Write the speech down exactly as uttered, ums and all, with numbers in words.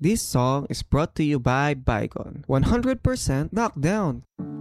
This song is brought to you by Bygone. one hundred percent Knockdown.